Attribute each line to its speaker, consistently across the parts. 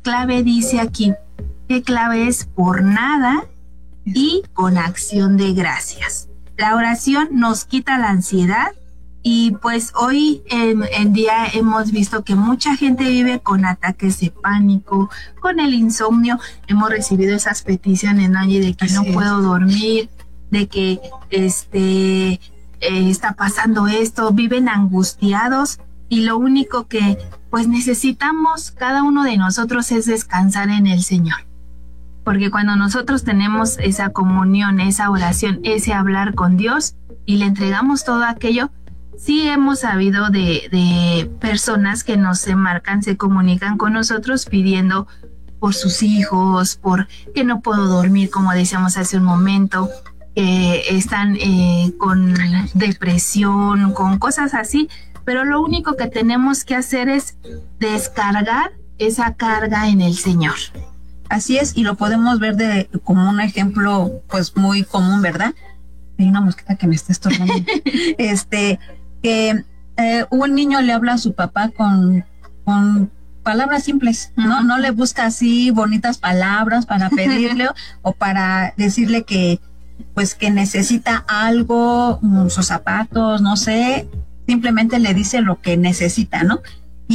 Speaker 1: clave dice aquí, ¿qué clave es? Por nada y con acción de gracias. La oración nos quita la ansiedad y pues hoy en día hemos visto que mucha gente vive con ataques de pánico, con el insomnio. Hemos recibido esas peticiones, ¿no? Y de que no puedo dormir, de que está pasando esto, viven angustiados y lo único que pues necesitamos cada uno de nosotros es descansar en el Señor. Porque cuando nosotros tenemos esa comunión, esa oración, ese hablar con Dios y le entregamos todo aquello, sí hemos sabido de personas que nos se marcan, se comunican con nosotros pidiendo por sus hijos, por que no puedo dormir, como decíamos hace un momento, están con depresión, con cosas así, pero lo único que tenemos que hacer es descargar esa carga en el Señor.
Speaker 2: Así es, y lo podemos ver como un ejemplo pues muy común, ¿verdad? Hay una mosquita que me está estorbando. Que un niño le habla a su papá con palabras simples, ¿no? No le busca así bonitas palabras para pedirle o para decirle que pues que necesita algo, sus zapatos, no sé, simplemente le dice lo que necesita, ¿no?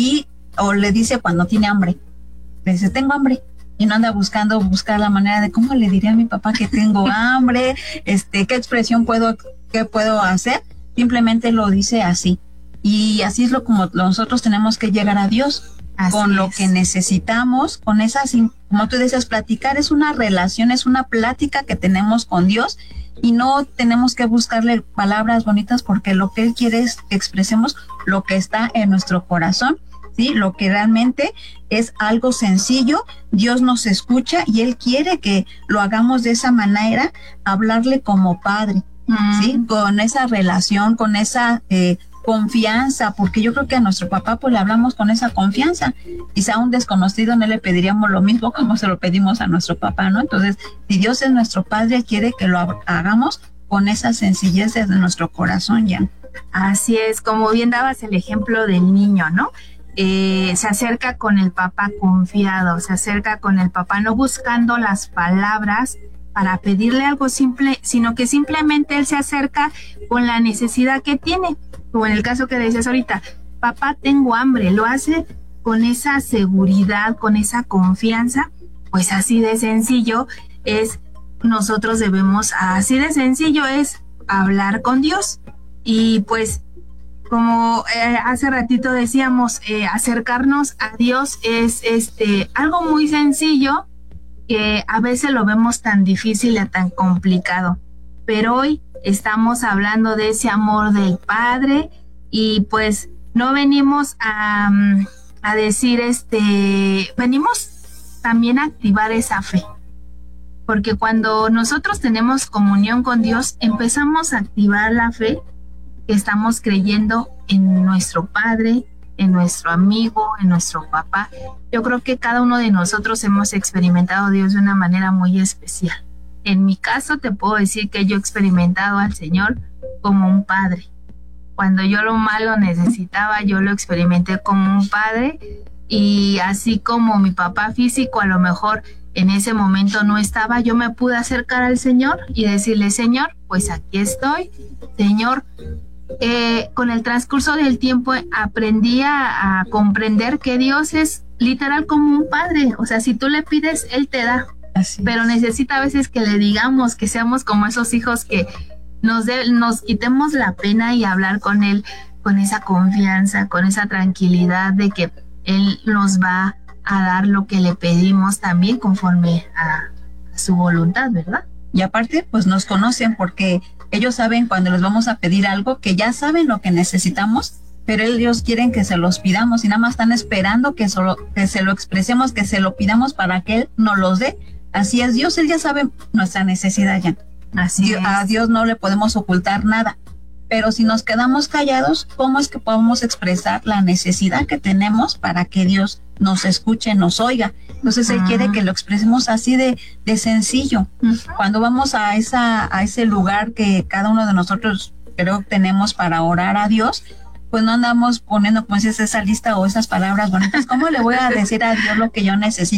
Speaker 2: O le dice cuando tiene hambre, le dice, tengo hambre. Y no anda buscar la manera de cómo le diré a mi papá que tengo hambre, qué expresión qué puedo hacer. Simplemente lo dice así. Y así es como nosotros tenemos que llegar a Dios, así con lo que necesitamos, con esas, como tú decías, platicar es una relación, es una plática que tenemos con Dios y no tenemos que buscarle palabras bonitas porque lo que Él quiere es que expresemos lo que está en nuestro corazón. ¿Sí? Lo que realmente es algo sencillo, Dios nos escucha y Él quiere que lo hagamos de esa manera, hablarle como Padre, ¿sí? Con esa relación, con esa confianza, porque yo creo que a nuestro papá pues le hablamos con esa confianza. Quizá a un desconocido no le pediríamos lo mismo como se lo pedimos a nuestro papá, ¿no? Entonces, si Dios es nuestro Padre, quiere que lo hagamos con esa sencillez de nuestro corazón, ya.
Speaker 1: Así es, como bien dabas el ejemplo del niño, ¿no? Se acerca con el papá confiado, se acerca con el papá no buscando las palabras para pedirle algo simple, sino que simplemente él se acerca con la necesidad que tiene, como en el caso que decías ahorita, papá, tengo hambre, lo hace con esa seguridad, con esa confianza, pues así de sencillo es, nosotros debemos, así de sencillo es hablar con Dios y pues como hace ratito decíamos, acercarnos a Dios es algo muy sencillo que a veces lo vemos tan difícil y tan complicado. Pero hoy estamos hablando de ese amor del Padre y pues no venimos a decir venimos también a activar esa fe. Porque cuando nosotros tenemos comunión con Dios, empezamos a activar la fe. Estamos creyendo en nuestro Padre, en nuestro amigo, en nuestro papá. Yo creo que cada uno de nosotros hemos experimentado a Dios de una manera muy especial. En mi caso te puedo decir que yo he experimentado al Señor como un padre. Cuando yo lo malo necesitaba, yo lo experimenté como un padre y así como mi papá físico a lo mejor en ese momento no estaba, yo me pude acercar al Señor y decirle, Señor, pues aquí estoy, Señor. Con el transcurso del tiempo aprendí a comprender que Dios es literal como un padre, o sea, si tú le pides, Él te da, pero necesita a veces que le digamos, que seamos como esos hijos que nos quitemos la pena y hablar con Él con esa confianza, con esa tranquilidad de que Él nos va a dar lo que le pedimos también conforme a su voluntad, ¿verdad?
Speaker 2: Y aparte, pues nos conocen porque ellos saben cuando les vamos a pedir algo, que ya saben lo que necesitamos, pero ellos quieren que se los pidamos y nada más están esperando que se lo expresemos, que se lo pidamos para que Él nos los dé. Así es Dios, Él ya sabe nuestra necesidad ya.
Speaker 1: Así es.
Speaker 2: A Dios no le podemos ocultar nada. Pero si nos quedamos callados, ¿cómo es que podemos expresar la necesidad que tenemos para que Dios nos escuche, nos oiga? Entonces Él quiere que lo expresemos así de sencillo. Cuando vamos a ese lugar que cada uno de nosotros creo que tenemos para orar a Dios, pues no andamos poniendo, como dices, esa lista o esas palabras bonitas. ¿Cómo le voy a decir a Dios lo que yo necesito?